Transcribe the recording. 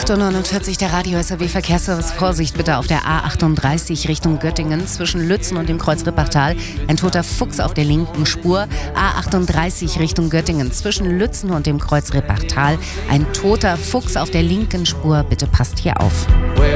8:49 Uhr, der Radio SAW Verkehrsservice. Vorsicht bitte auf der A38 Richtung Göttingen zwischen Lützen und dem Kreuz Rippachtal. Ein toter Fuchs auf der linken Spur. A38 Richtung Göttingen zwischen Lützen und dem Kreuz Rippachtal. Ein toter Fuchs auf der linken Spur. Bitte passt hier auf.